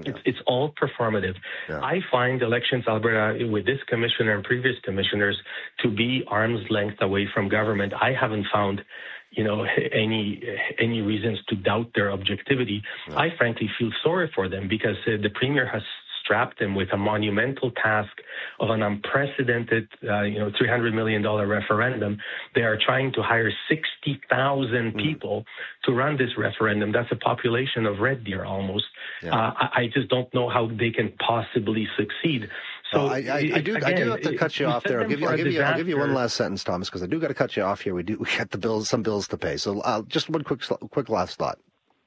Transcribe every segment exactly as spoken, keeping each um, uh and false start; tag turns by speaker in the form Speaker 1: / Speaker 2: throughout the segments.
Speaker 1: Yeah. It's, it's all performative. Yeah. I find Elections Alberta, with this commissioner and previous commissioners, to be arm's length away from government. I haven't found, you know, any any reasons to doubt their objectivity. Yeah. I frankly feel sorry for them because uh, the Premier has strapped them with a monumental task of an unprecedented, uh, you know, three hundred million dollars referendum. They are trying to hire sixty thousand mm. people to run this referendum. That's a population of Red Deer almost. Yeah. Uh, I, I just don't know how they can possibly succeed. So
Speaker 2: well, I, I, I do. Again, I do have to cut you off there. I'll give you. I'll give you, I'll give you one last sentence, Thomas, because I do got to cut you off here. We do. We got the bills, some bills to pay. So uh, just one quick, quick last thought.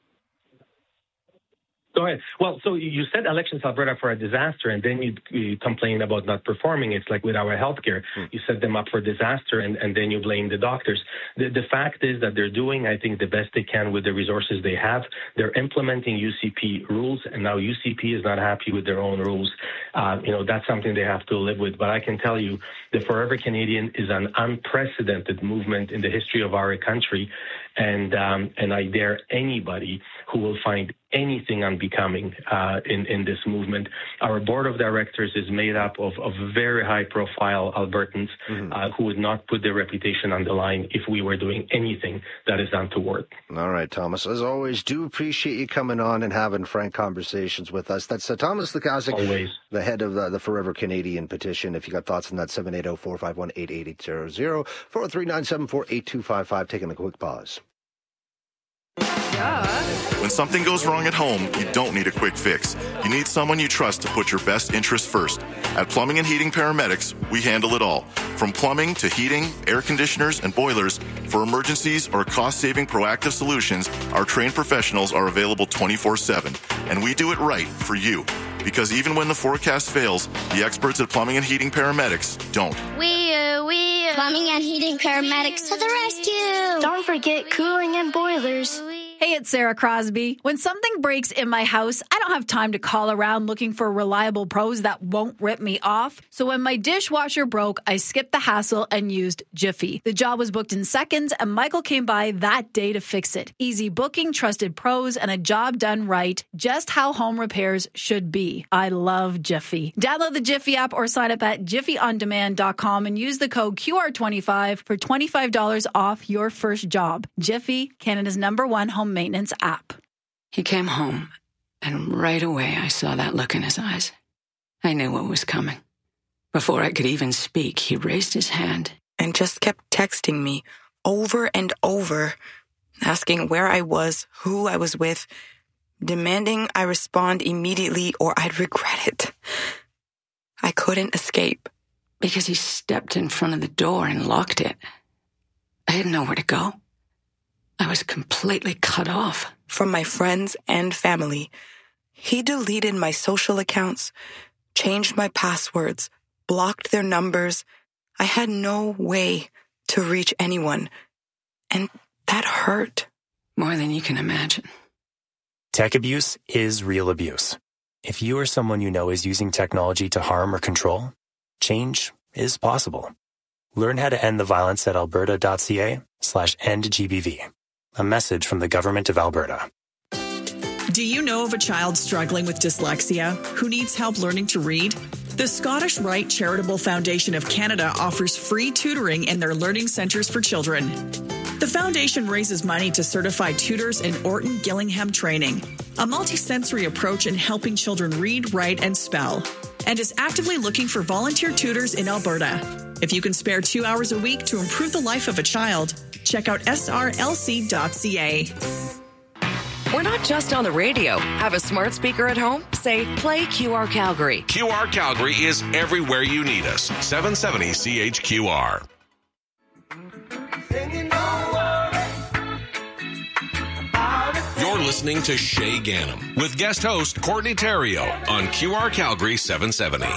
Speaker 1: Go ahead. Well, so you said Elections Alberta for a disaster, and then you, you complain about not performing. It's like with our healthcare. Hmm. You set them up for disaster, and, and then you blame the doctors. The, the fact is that they're doing, I think, the best they can with the resources they have. They're implementing U C P rules, and now U C P is not happy with their own rules. Uh, you know, that's something they have to live with. But I can tell you, the Forever Canadian is an unprecedented movement in the history of our country, and um, and I dare anybody who will find anything unbecoming uh, in, in this movement. Our board of directors is made up of, of very high-profile Albertans mm-hmm. uh, who would not put their reputation on the line if we were doing anything that is untoward.
Speaker 2: All right, Thomas. As always, do appreciate you coming on and having frank conversations with us. That's uh, Thomas Lukaszuk,
Speaker 1: always.
Speaker 2: The head of uh, the Forever Canadian petition. If you got thoughts on that, seven eight zero, four five one, eight eight eight zero zero, four three nine seven four, eight two five five. Taking a quick pause.
Speaker 3: Yeah.
Speaker 4: When something goes wrong at home, you don't need a quick fix. You need someone you trust to put your best interests first. At Plumbing and Heating Paramedics, we handle it all. From plumbing to heating, air conditioners, and boilers, for emergencies or cost-saving proactive solutions, our trained professionals are available twenty-four seven. And we do it right for you. Because even when the forecast fails, the experts at Plumbing and Heating Paramedics don't.
Speaker 5: We, uh, we, uh, Plumbing and Heating Paramedics to the rescue!
Speaker 6: Don't forget cooling and boilers.
Speaker 3: Hey, it's Sarah Crosby. When something breaks in my house, I don't have time to call around looking for reliable pros that won't rip me off. So when my dishwasher broke, I skipped the hassle and used Jiffy. The job was booked in seconds, and Michael came by that day to fix it. Easy booking, trusted pros, and a job done right. Just how home repairs should be. I love Jiffy. Download the Jiffy app or sign up at jiffy on demand dot com and use the code Q R twenty-five for twenty-five dollars off your first job. Jiffy, Canada's number one home maintenance app.
Speaker 7: He came home, and right away I saw that look in his eyes. I knew what was coming. Before I could even speak, he raised his hand
Speaker 8: and just kept texting me over and over, asking where I was, who I was with, demanding I respond immediately or I'd regret it. I couldn't escape.
Speaker 7: Because he stepped in front of the door and locked it. I had nowhere to go. I was completely cut off.
Speaker 8: From my friends and family. He deleted my social accounts, changed my passwords, blocked their numbers. I had no way to reach anyone. And that hurt.
Speaker 7: More than you can imagine.
Speaker 9: Tech abuse is real abuse. If you or someone you know is using technology to harm or control, change is possible. Learn how to end the violence at alberta.ca slash endgbv. A message from the Government of Alberta.
Speaker 10: Do you know of a child struggling with dyslexia who needs help learning to read? The Scottish Rite Charitable Foundation of Canada offers free tutoring in their learning centres for children. The foundation raises money to certify tutors in Orton Gillingham training, a multisensory approach in helping children read, write, and spell, and is actively looking for volunteer tutors in Alberta. If you can spare two hours a week to improve the life of a child, check out S R L C dot C A.
Speaker 11: We're not just on the radio. Have a smart speaker at home? Say, play Q R Calgary.
Speaker 12: Q R Calgary is everywhere you need us. seven seventy C H Q R. You're listening to Shay Ganem with guest host Courtney Theriault on Q R Calgary seven seventy.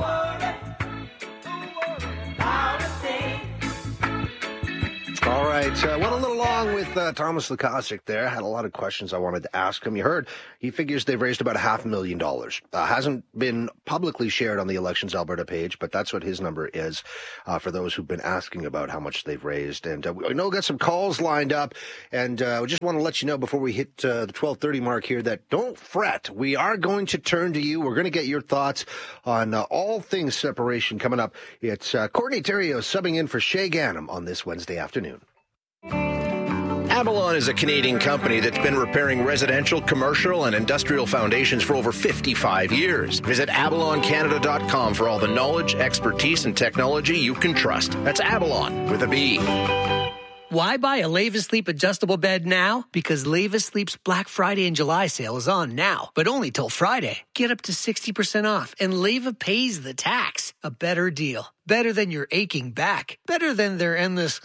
Speaker 2: All right, right. Uh, went a little long with uh, Thomas Lukaszuk there. Had a lot of questions I wanted to ask him. You heard he figures they've raised about a half a million dollars. Uh, hasn't been publicly shared on the Elections Alberta page, but that's what his number is uh, for those who've been asking about how much they've raised. And uh, we know we've got some calls lined up. And uh, we just want to let you know before we hit uh, the twelve thirty mark here that don't fret. We are going to turn to you. We're going to get your thoughts on uh, all things separation coming up. It's uh, Courtney Theriault subbing in for Shay Ganem on this Wednesday afternoon.
Speaker 13: Avalon is a Canadian company that's been repairing residential, commercial, and industrial foundations for over fifty-five years. Visit avalon canada dot com for all the knowledge, expertise, and technology you can trust. That's Avalon with a B.
Speaker 14: Why buy a Leva Sleep adjustable bed now? Because Leva Sleep's Black Friday and July sale is on now, but only till Friday. Get up to sixty percent off, and Leva pays the tax. A better deal. Better than your aching back. Better than their endless...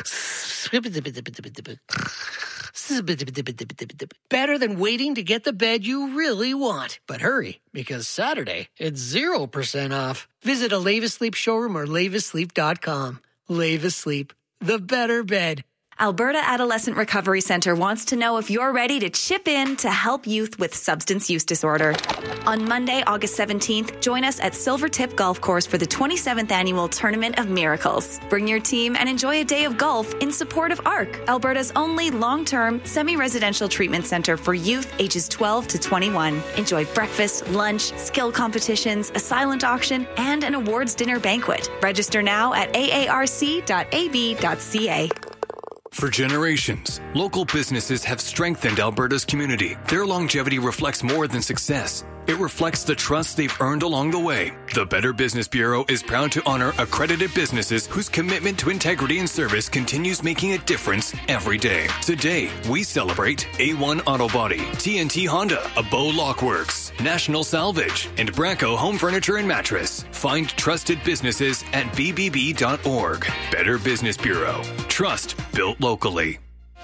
Speaker 14: Better than waiting to get the bed you really want. But hurry, because Saturday, it's zero percent off. Visit a Leva Sleep showroom or leva sleep dot com. Leva Sleep. The better bed.
Speaker 15: Alberta Adolescent Recovery Centre wants to know if you're ready to chip in to help youth with substance use disorder. On Monday, August seventeenth, join us at Silvertip Golf Course for the twenty-seventh Annual Tournament of Miracles. Bring your team and enjoy a day of golf in support of A R C, Alberta's only long-term, semi-residential treatment centre for youth ages twelve to twenty-one. Enjoy breakfast, lunch, skill competitions, a silent auction, and an awards dinner banquet. Register now at a a r c dot a b dot c a.
Speaker 16: For generations, local businesses have strengthened Alberta's community. Their longevity reflects more than success. It reflects the trust they've earned along the way. The Better Business Bureau is proud to honor accredited businesses whose commitment to integrity and service continues making a difference every day. Today, we celebrate A one Auto Body, T N T Honda, Abo Lockworks, National Salvage, and Braco Home Furniture and Mattress. Find trusted businesses at b b b dot org. Better Business Bureau. Trust built locally.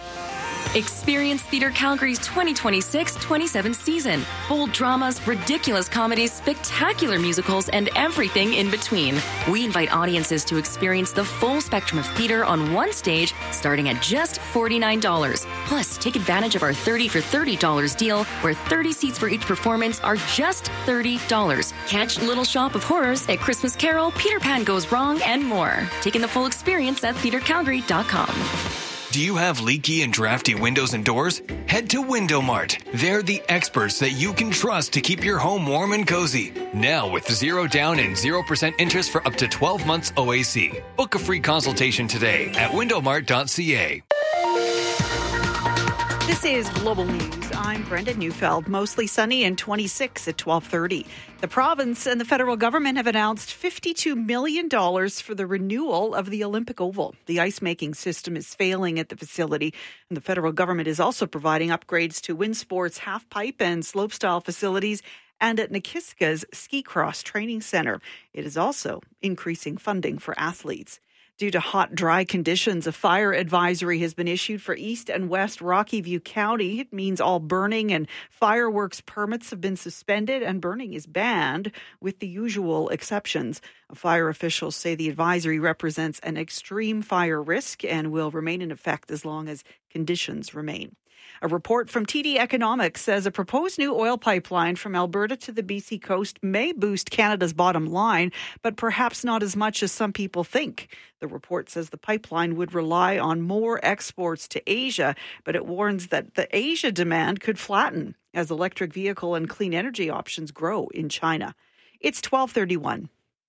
Speaker 11: Experience Theatre Calgary's twenty twenty-six twenty-seven season. Bold dramas, ridiculous comedies, spectacular musicals, and everything in between. We invite audiences to experience the full spectrum of theatre on one stage, starting at just forty-nine dollars. Plus, take advantage of our thirty for thirty dollars deal, where thirty seats for each performance are just thirty dollars. Catch Little Shop of Horrors, A Christmas Carol, Peter Pan Goes Wrong, and more. Taking the full experience at theatre calgary dot com.
Speaker 16: Do you have leaky and drafty windows and doors? Head to Window Mart. They're the experts that you can trust to keep your home warm and cozy. Now with zero down and zero percent interest for up to twelve months O A C. Book a free consultation today at window mart dot c a.
Speaker 17: This is Global News. I'm Brenda Neufeld. Mostly sunny and twenty-six at twelve thirty. The province and the federal government have announced fifty-two million dollars for the renewal of the Olympic Oval. The ice-making system is failing at the facility, and the federal government is also providing upgrades to WinSport's half-pipe and slope-style facilities and at Nikiska's Ski Cross Training Center. It is also increasing funding for athletes. Due to hot, dry conditions, a fire advisory has been issued for East and West Rocky View County. It means all burning and fireworks permits have been suspended and burning is banned, with the usual exceptions. Fire officials say the advisory represents an extreme fire risk and will remain in effect as long as conditions remain. A report from T D Economics says a proposed new oil pipeline from Alberta to the B C coast may boost Canada's bottom line, but perhaps not as much as some people think. The report says the pipeline would rely on more exports to Asia, but it warns that the Asia demand could flatten as electric vehicle and clean energy options grow in China. It's twelve thirty-one.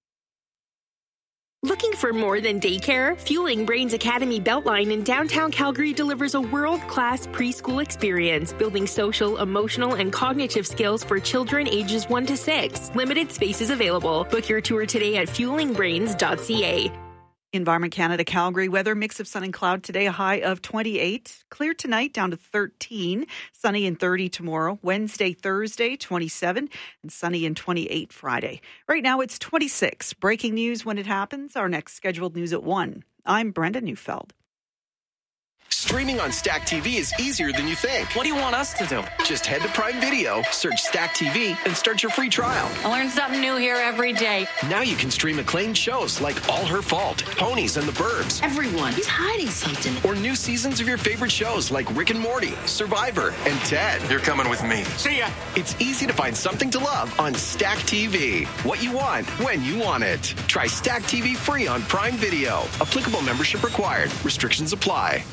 Speaker 18: Looking for more than daycare? Fueling Brains Academy Beltline in downtown Calgary delivers a world-class preschool experience, building social, emotional, and cognitive skills for children ages one to six. Limited spaces available. Book your tour today at fueling brains dot c a.
Speaker 17: Environment Canada Calgary weather, mix of sun and cloud today, a high of twenty-eight. Clear tonight, down to thirteen. Sunny and thirty tomorrow. Wednesday, Thursday, twenty-seven. And sunny and twenty-eight Friday. Right now it's twenty-six. Breaking news when it happens. Our next scheduled news at one. I'm Brenda Neufeld.
Speaker 19: Streaming on Stack T V is easier than you think.
Speaker 20: What do you want us to do?
Speaker 19: Just head to Prime Video, search Stack T V, and start your free trial.
Speaker 21: I learn something new here every day.
Speaker 19: Now you can stream acclaimed shows like All Her Fault, Ponies and the Burbs.
Speaker 21: Everyone, he's hiding something.
Speaker 19: Or new seasons of your favorite shows like Rick and Morty, Survivor, and Ted.
Speaker 22: You're coming with me.
Speaker 19: See ya! It's easy to find something to love on Stack T V. What you want, when you want it. Try Stack T V free on Prime Video. Applicable membership required. Restrictions apply.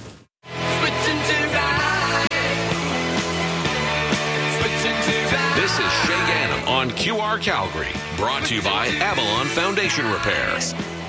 Speaker 12: This is Shay Ganem on Q R Calgary, brought to you by Avalon Foundation Repair.